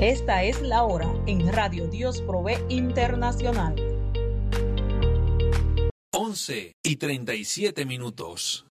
Esta es la hora en Radio Dios Provee Internacional. 11:37.